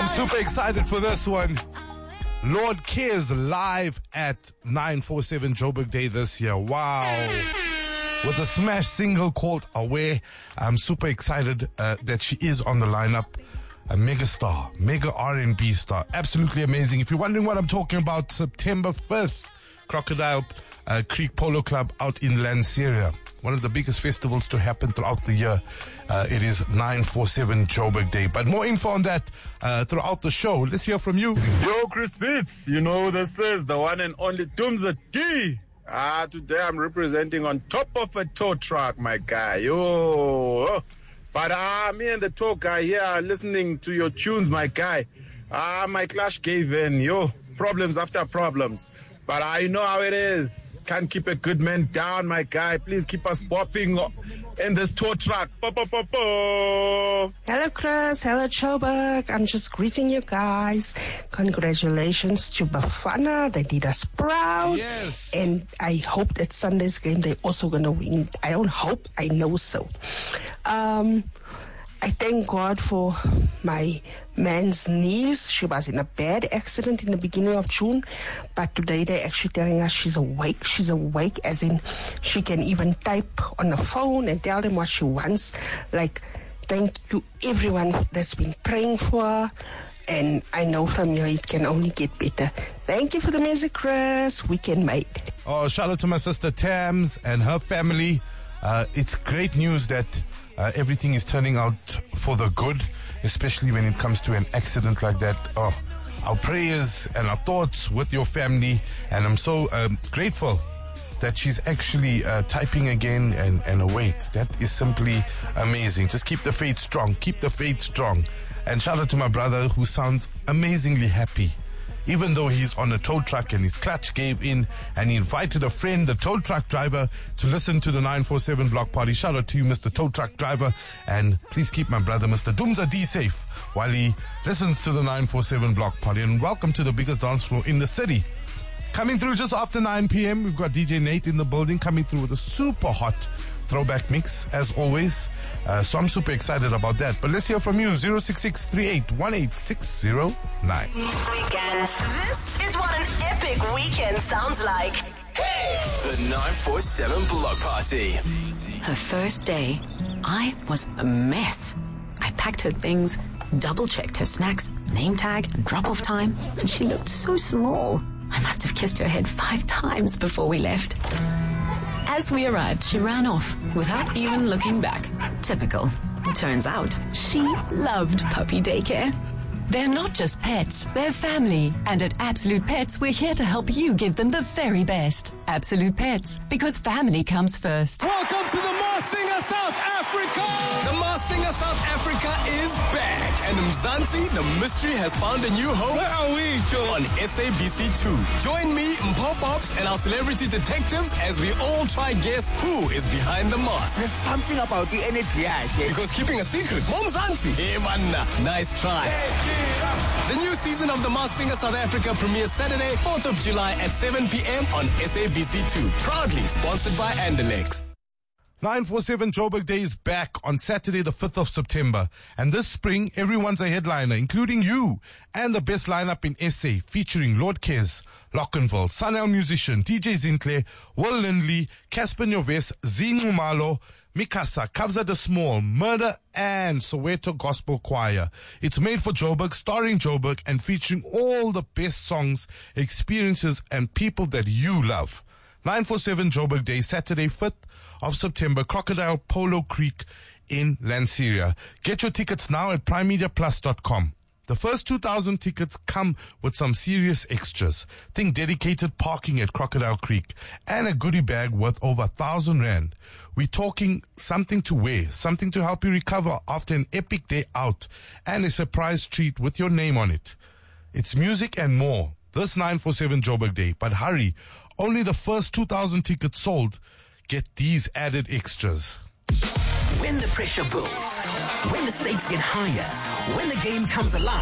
Super excited for this one. Lord Cares live at 947 Joburg Day this year. Wow. With a smash single called Aware. I'm super excited that she is on the lineup. A mega star, mega R&B star. Absolutely amazing. If you're wondering what I'm talking about, September 5th, Crocodile Creek Polo Club out in Lanseria. One of the biggest festivals to happen throughout the year. It is 947 Joburg Day. But more info on that throughout the show. Let's hear from you. Yo, Chris Beats. You know who this is, the one and only Dumza D. Today I'm representing on top of a tow truck, my guy. Yo. But me and the tow guy here are listening to your tunes, my guy. My clash gave in. Yo, problems after problems. But you know how it is. Can't keep a good man down, my guy. Please keep us bopping in this tow truck. Hello, Chris. Hello, Joburg. I'm just greeting you guys. Congratulations to Bafana. They did us proud. Yes. And I hope that Sunday's game, they're also going to win. I don't hope. I know so. I thank God for my man's niece. She was in a bad accident in the beginning of June, but today they're actually telling us she's awake. She's awake, as in she can even type on the phone and tell them what she wants. Like, thank you everyone that's been praying for her. And I know from here it can only get better. Thank you for the music, Chris. Weekend mate. Oh, shout out to my sister Tams and her family. It's great news that everything is turning out for the good, especially when it comes to an accident like that. Oh, our prayers and our thoughts with your family. And I'm so grateful that she's actually typing again and awake. That is simply amazing. Just keep the faith strong. Keep the faith strong. And shout out to my brother who sounds amazingly happy. Even though he's on a tow truck and his clutch gave in and he invited a friend, the tow truck driver, to listen to the 947 block party. Shout out to you, Mr. Tow Truck Driver. And please keep my brother, Mr. Dumza D, safe while he listens to the 947 block party. And welcome to the biggest dance floor in the city. Coming through just after 9 p.m., we've got DJ Nate in the building coming through with a super hot throwback mix, as always. So I'm super excited about that. But let's hear from you, 066-38-18609. Weekend. This is what an epic weekend sounds like. The 947 Block Party. Her first day, I was a mess. I packed her things, double-checked her snacks, name tag, and drop-off time, and she looked so small. I must have kissed her head 5 times before we left. As we arrived, she ran off without even looking back. Typical. Turns out, she loved puppy daycare. They're not just pets, they're family. And at Absolute Pets, we're here to help you give them the very best. Absolute Pets, because family comes first. Welcome to the Masked Singer South Africa! The Masked Singer South Africa is back. And Mzansi, the mystery, has found a new home. Where are we, Joe? On SABC2. Join me, Mpo Pops, and our celebrity detectives as we all try guess who is behind the mask. There's something about the energy, Because keeping a secret, Mzansi. Hey, man, nice try. The new season of The Masked Singer South Africa premieres Saturday, 4th of July at 7 p.m. on SABC2. Proudly sponsored by Andalex. 947 Joburg Day is back on Saturday, the 5th of September. And this spring, everyone's a headliner, including you. And the best lineup in SA, featuring Lord Kes, Lockenville, Sanel Musician, DJ Zintle, Will Lindley, Casper Nyoves, Zinu Malo, Mikasa, Kabza de Small, Murder, and Soweto Gospel Choir. It's made for Joburg, starring Joburg, and featuring all the best songs, experiences, and people that you love. 947 Joburg Day, Saturday, 5th of September, Crocodile Polo Creek in Lanseria. Get your tickets now at primemediaplus.com. The first 2,000 tickets come with some serious extras. Think dedicated parking at Crocodile Creek and a goodie bag worth over 1,000 rand. We're talking something to wear, something to help you recover after an epic day out, and a surprise treat with your name on it. It's music and more this 947 Joburg Day. But hurry, only the first 2,000 tickets sold get these added extras. When the pressure builds, when the stakes get higher, when the game comes alive.